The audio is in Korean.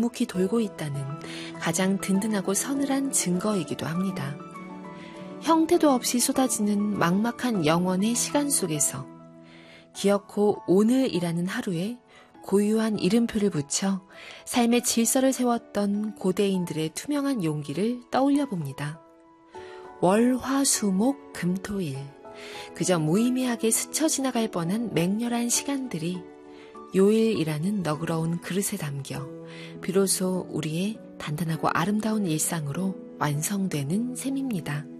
묵묵히 돌고 있다는 가장 든든하고 서늘한 증거이기도 합니다. 형태도 없이 쏟아지는 막막한 영원의 시간 속에서 기어코 오늘이라는 하루에 고유한 이름표를 붙여 삶의 질서를 세웠던 고대인들의 투명한 용기를 떠올려 봅니다. 월, 화, 수, 목, 금, 토, 일. 그저 무의미하게 스쳐 지나갈 뻔한 맹렬한 시간들이 요일이라는 너그러운 그릇에 담겨 비로소 우리의 단단하고 아름다운 일상으로 완성되는 셈입니다.